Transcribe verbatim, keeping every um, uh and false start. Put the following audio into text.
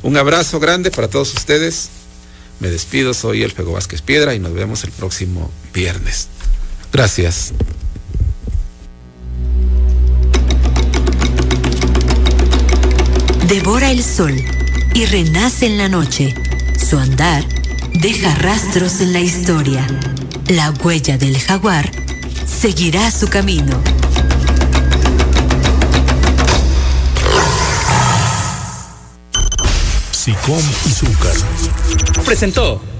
Un abrazo grande para todos ustedes. Me despido, soy el Fego Vázquez Piedra y nos vemos el próximo viernes. Gracias. Devora el sol y renace en la noche. Su andar deja rastros en la historia. La huella del jaguar seguirá su camino. Sicom y Zúcar presentó